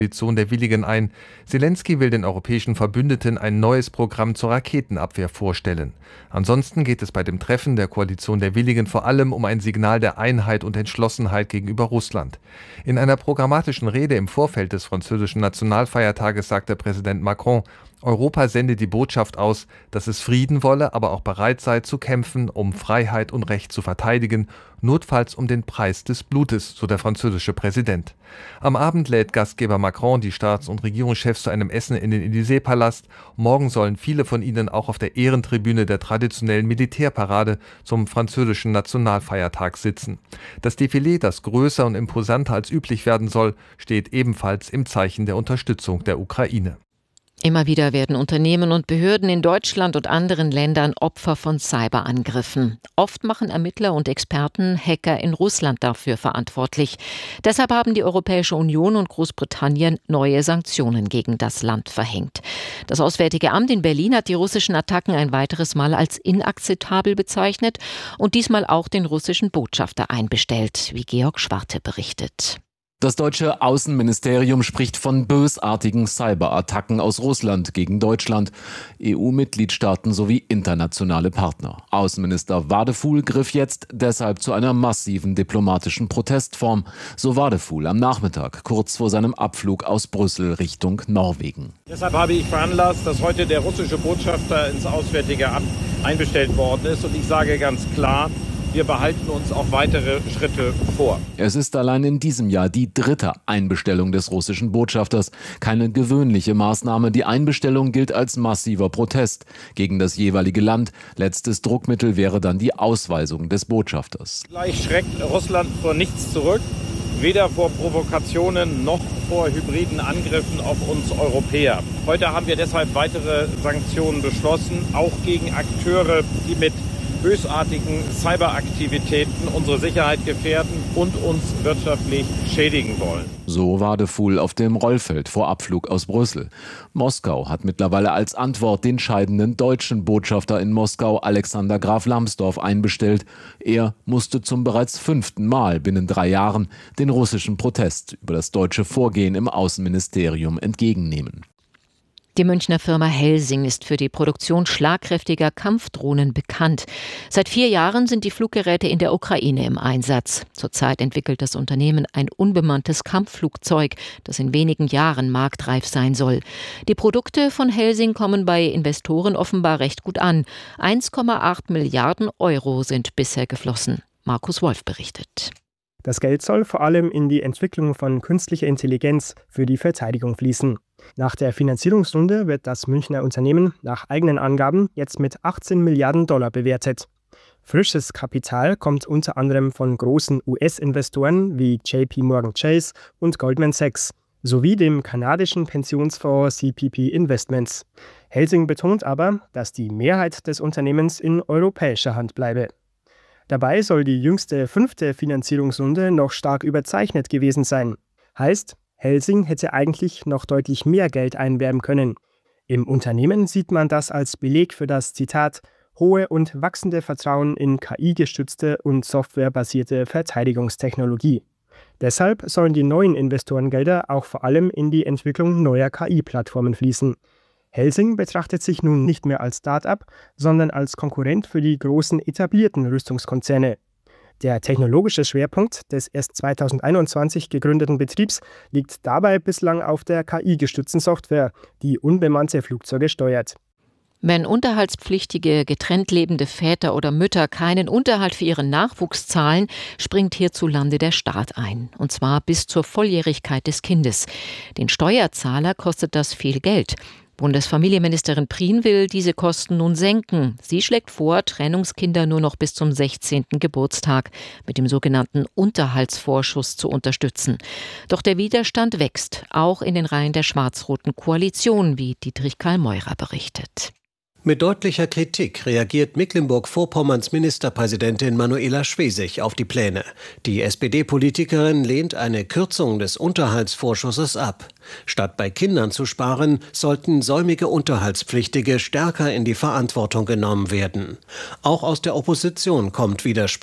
Koalition der Willigen ein. Selenskyj will den europäischen Verbündeten ein neues Programm zur Raketenabwehr vorstellen. Ansonsten geht es bei dem Treffen der Koalition der Willigen vor allem um ein Signal der Einheit und Entschlossenheit gegenüber Russland. In einer programmatischen Rede im Vorfeld des französischen Nationalfeiertages sagte Präsident Macron, Europa sende die Botschaft aus, dass es Frieden wolle, aber auch bereit sei zu kämpfen, um Freiheit und Recht zu verteidigen, notfalls um den Preis des Blutes, so der französische Präsident. Am Abend lädt Gastgeber Macron die Staats- und Regierungschefs zu einem Essen in den Élysée-Palast. Morgen sollen viele von ihnen auch auf der Ehrentribüne der traditionellen Militärparade zum französischen Nationalfeiertag sitzen. Das Defilé, das größer und imposanter als üblich werden soll, steht ebenfalls im Zeichen der Unterstützung der Ukraine. Immer wieder werden Unternehmen und Behörden in Deutschland und anderen Ländern Opfer von Cyberangriffen. Oft machen Ermittler und Experten Hacker in Russland dafür verantwortlich. Deshalb haben die Europäische Union und Großbritannien neue Sanktionen gegen das Land verhängt. Das Auswärtige Amt in Berlin hat die russischen Attacken ein weiteres Mal als inakzeptabel bezeichnet und diesmal auch den russischen Botschafter einbestellt, wie Georg Schwarte berichtet. Das deutsche Außenministerium spricht von bösartigen Cyberattacken aus Russland gegen Deutschland, EU-Mitgliedstaaten sowie internationale Partner. Außenminister Wadefuhl griff jetzt deshalb zu einer massiven diplomatischen Protestform, so Wadefuhl am Nachmittag, kurz vor seinem Abflug aus Brüssel Richtung Norwegen. Deshalb habe ich veranlasst, dass heute der russische Botschafter ins Auswärtige Amt einbestellt worden ist. Und ich sage ganz klar, wir behalten uns auch weitere Schritte vor. Es ist allein in diesem Jahr die dritte Einbestellung des russischen Botschafters. Keine gewöhnliche Maßnahme. Die Einbestellung gilt als massiver Protest gegen das jeweilige Land. Letztes Druckmittel wäre dann die Ausweisung des Botschafters. Gleich schreckt Russland vor nichts zurück. Weder vor Provokationen noch vor hybriden Angriffen auf uns Europäer. Heute haben wir deshalb weitere Sanktionen beschlossen, auch gegen Akteure, die mit bösartigen Cyberaktivitäten unsere Sicherheit gefährden und uns wirtschaftlich schädigen wollen. So Wadefuhl auf dem Rollfeld vor Abflug aus Brüssel. Moskau hat mittlerweile als Antwort den scheidenden deutschen Botschafter in Moskau, Alexander Graf Lambsdorff, einbestellt. Er musste zum bereits 5. Mal binnen 3 Jahren den russischen Protest über das deutsche Vorgehen im Außenministerium entgegennehmen. Die Münchner Firma Helsing ist für die Produktion schlagkräftiger Kampfdrohnen bekannt. Seit 4 Jahren sind die Fluggeräte in der Ukraine im Einsatz. Zurzeit entwickelt das Unternehmen ein unbemanntes Kampfflugzeug, das in wenigen Jahren marktreif sein soll. Die Produkte von Helsing kommen bei Investoren offenbar recht gut an. 1,8 Milliarden Euro sind bisher geflossen. Markus Wolf berichtet. Das Geld soll vor allem in die Entwicklung von künstlicher Intelligenz für die Verteidigung fließen. Nach der Finanzierungsrunde wird das Münchner Unternehmen nach eigenen Angaben jetzt mit 18 Milliarden Dollar bewertet. Frisches Kapital kommt unter anderem von großen US-Investoren wie JP Morgan Chase und Goldman Sachs sowie dem kanadischen Pensionsfonds CPP Investments. Helsing betont aber, dass die Mehrheit des Unternehmens in europäischer Hand bleibe. Dabei soll die jüngste 5. Finanzierungsrunde noch stark überzeichnet gewesen sein. Heißt, Helsing hätte eigentlich noch deutlich mehr Geld einwerben können. Im Unternehmen sieht man das als Beleg für das, Zitat, hohe und wachsende Vertrauen in KI-gestützte und softwarebasierte Verteidigungstechnologie. Deshalb sollen die neuen Investorengelder auch vor allem in die Entwicklung neuer KI-Plattformen fließen. Helsing betrachtet sich nun nicht mehr als Start-up, sondern als Konkurrent für die großen etablierten Rüstungskonzerne. Der technologische Schwerpunkt des erst 2021 gegründeten Betriebs liegt dabei bislang auf der KI-gestützten Software, die unbemannte Flugzeuge steuert. Wenn unterhaltspflichtige, getrennt lebende Väter oder Mütter keinen Unterhalt für ihren Nachwuchs zahlen, springt hierzulande der Staat ein. Und zwar bis zur Volljährigkeit des Kindes. Den Steuerzahler kostet das viel Geld. Bundesfamilienministerin Prien will diese Kosten nun senken. Sie schlägt vor, Trennungskinder nur noch bis zum 16. Geburtstag mit dem sogenannten Unterhaltsvorschuss zu unterstützen. Doch der Widerstand wächst, auch in den Reihen der schwarz-roten Koalition, wie Dietrich Karl Meurer berichtet. Mit deutlicher Kritik reagiert Mecklenburg-Vorpommerns Ministerpräsidentin Manuela Schwesig auf die Pläne. Die SPD-Politikerin lehnt eine Kürzung des Unterhaltsvorschusses ab. Statt bei Kindern zu sparen, sollten säumige Unterhaltspflichtige stärker in die Verantwortung genommen werden. Auch aus der Opposition kommt Widerspruch.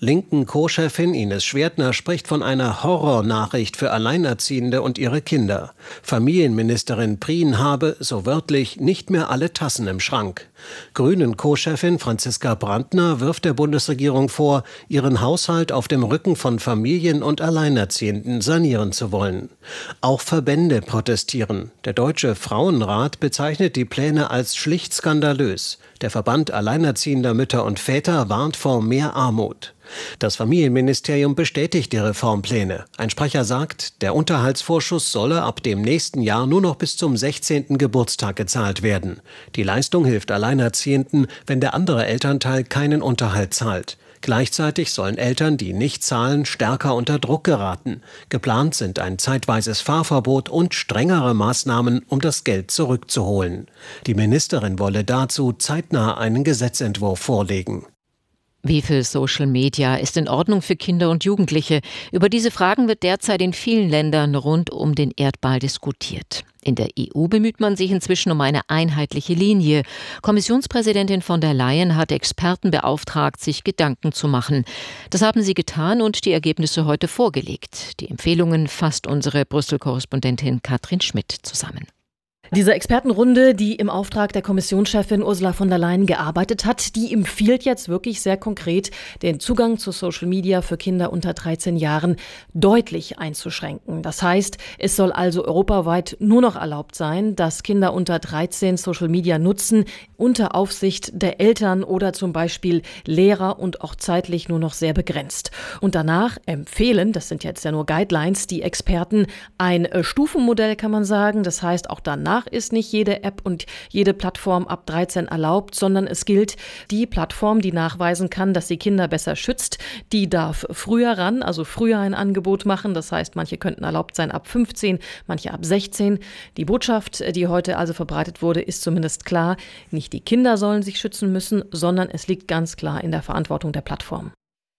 Linken Co-Chefin Ines Schwertner spricht von einer Horrornachricht für Alleinerziehende und ihre Kinder. Familienministerin Prien habe, so wörtlich, nicht mehr alle Tassen im Schrank. Grünen Co-Chefin Franziska Brandner wirft der Bundesregierung vor, ihren Haushalt auf dem Rücken von Familien und Alleinerziehenden sanieren zu wollen. Auch Verbände protestieren. Der Deutsche Frauenrat bezeichnet die Pläne als schlicht skandalös. Der Verband alleinerziehender Mütter und Väter warnt vor mehr Armut. Das Familienministerium bestätigt die Reformpläne. Ein Sprecher sagt, der Unterhaltsvorschuss solle ab dem nächsten Jahr nur noch bis zum 16. Geburtstag gezahlt werden. Die Leistung hilft Alleinerziehenden, wenn der andere Elternteil keinen Unterhalt zahlt. Gleichzeitig sollen Eltern, die nicht zahlen, stärker unter Druck geraten. Geplant sind ein zeitweises Fahrverbot und strengere Maßnahmen, um das Geld zurückzuholen. Die Ministerin wolle dazu zeitnah einen Gesetzentwurf vorlegen. Wie viel Social Media ist in Ordnung für Kinder und Jugendliche? Über diese Fragen wird derzeit in vielen Ländern rund um den Erdball diskutiert. In der EU bemüht man sich inzwischen um eine einheitliche Linie. Kommissionspräsidentin von der Leyen hat Experten beauftragt, sich Gedanken zu machen. Das haben sie getan und die Ergebnisse heute vorgelegt. Die Empfehlungen fasst unsere Brüssel-Korrespondentin Katrin Schmidt zusammen. Diese Expertenrunde, die im Auftrag der Kommissionschefin Ursula von der Leyen gearbeitet hat, die empfiehlt jetzt wirklich sehr konkret, den Zugang zu Social Media für Kinder unter 13 Jahren deutlich einzuschränken. Das heißt, es soll also europaweit nur noch erlaubt sein, dass Kinder unter 13 Social Media nutzen, unter Aufsicht der Eltern oder zum Beispiel Lehrer und auch zeitlich nur noch sehr begrenzt. Und danach empfehlen, das sind jetzt ja nur Guidelines, die Experten ein Stufenmodell, kann man sagen. Das heißt, auch danach ist nicht jede App und jede Plattform ab 13 erlaubt, sondern es gilt, die Plattform, die nachweisen kann, dass sie Kinder besser schützt, die darf früher ran, also früher ein Angebot machen. Das heißt, manche könnten erlaubt sein ab 15, manche ab 16. Die Botschaft, die heute also verbreitet wurde, ist zumindest klar. Nicht die Kinder sollen sich schützen müssen, sondern es liegt ganz klar in der Verantwortung der Plattform.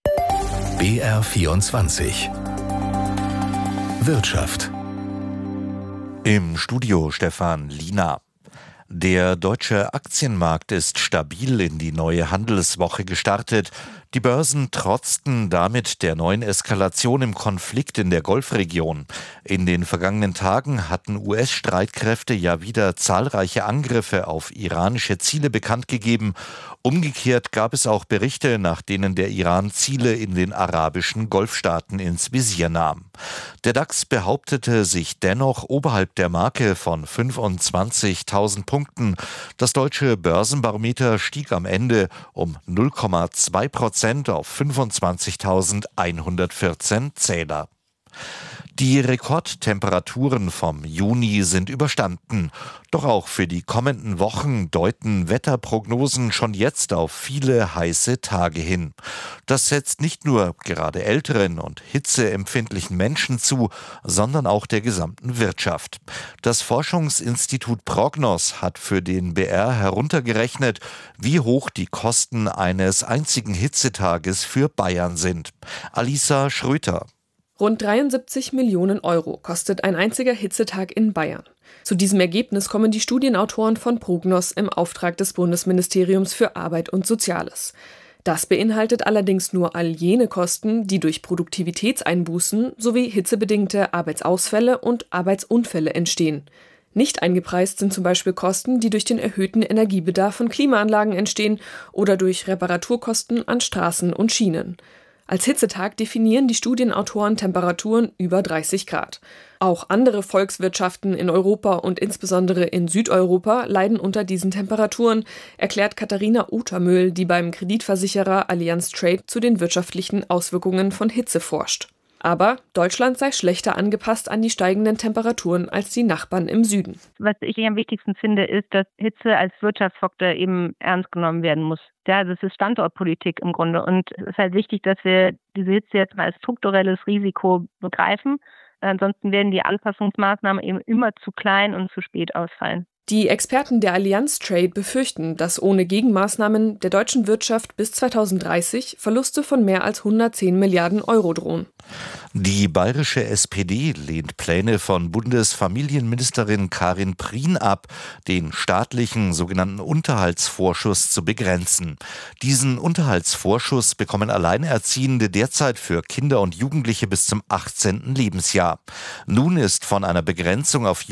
BR24 Wirtschaft. Im Studio Stefan Liener. Der deutsche Aktienmarkt ist stabil in die neue Handelswoche gestartet. Die Börsen trotzten damit der neuen Eskalation im Konflikt in der Golfregion. In den vergangenen Tagen hatten US-Streitkräfte ja wieder zahlreiche Angriffe auf iranische Ziele bekannt gegeben. Umgekehrt gab es auch Berichte, nach denen der Iran Ziele in den arabischen Golfstaaten ins Visier nahm. Der DAX behauptete sich dennoch oberhalb der Marke von 25.000 Punkten. Das deutsche Börsenbarometer stieg am Ende um 0,2% auf 25.114 Zähler. Die Rekordtemperaturen vom Juni sind überstanden. Doch auch für die kommenden Wochen deuten Wetterprognosen schon jetzt auf viele heiße Tage hin. Das setzt nicht nur gerade älteren und hitzeempfindlichen Menschen zu, sondern auch der gesamten Wirtschaft. Das Forschungsinstitut Prognos hat für den BR heruntergerechnet, wie hoch die Kosten eines einzigen Hitzetages für Bayern sind. Alisa Schröter. Rund 73 Millionen Euro kostet ein einziger Hitzetag in Bayern. Zu diesem Ergebnis kommen die Studienautoren von Prognos im Auftrag des Bundesministeriums für Arbeit und Soziales. Das beinhaltet allerdings nur all jene Kosten, die durch Produktivitätseinbußen sowie hitzebedingte Arbeitsausfälle und Arbeitsunfälle entstehen. Nicht eingepreist sind zum Beispiel Kosten, die durch den erhöhten Energiebedarf von Klimaanlagen entstehen oder durch Reparaturkosten an Straßen und Schienen. Als Hitzetag definieren die Studienautoren Temperaturen über 30 Grad. Auch andere Volkswirtschaften in Europa und insbesondere in Südeuropa leiden unter diesen Temperaturen, erklärt Katharina Utermühl, die beim Kreditversicherer Allianz Trade zu den wirtschaftlichen Auswirkungen von Hitze forscht. Aber Deutschland sei schlechter angepasst an die steigenden Temperaturen als die Nachbarn im Süden. Was ich am wichtigsten finde, ist, dass Hitze als Wirtschaftsfaktor eben ernst genommen werden muss. Ja, das ist Standortpolitik im Grunde. Und es ist halt wichtig, dass wir diese Hitze jetzt mal als strukturelles Risiko begreifen. Ansonsten werden die Anpassungsmaßnahmen eben immer zu klein und zu spät ausfallen. Die Experten der Allianz Trade befürchten, dass ohne Gegenmaßnahmen der deutschen Wirtschaft bis 2030 Verluste von mehr als 110 Milliarden Euro drohen. Die bayerische SPD lehnt Pläne von Bundesfamilienministerin Karin Prien ab, den staatlichen sogenannten Unterhaltsvorschuss zu begrenzen. Diesen Unterhaltsvorschuss bekommen Alleinerziehende derzeit für Kinder und Jugendliche bis zum 18. Lebensjahr. Nun ist von einer Begrenzung auf